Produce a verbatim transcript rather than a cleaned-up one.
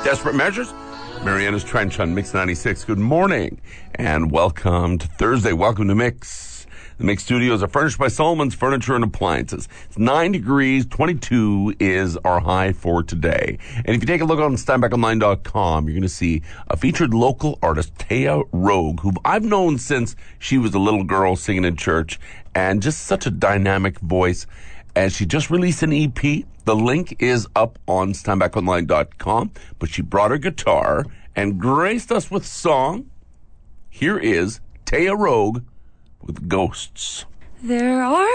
Desperate Measures, Mariana's Trench on Mix ninety-six. Good morning and welcome to Thursday. Welcome to Mix. The Mix studios are furnished by Solomon's Furniture and Appliances. It's nine degrees, twenty-two is our high for today. And if you take a look on stand back online dot com, you're going to see a featured local artist, Taya Rogue, who I've known since she was a little girl singing in church, and just such a dynamic voice. And she just released an E P. The link is up on stand back online dot com. But she brought her guitar and graced us with song. Here is Taya Rogue with Ghosts. There are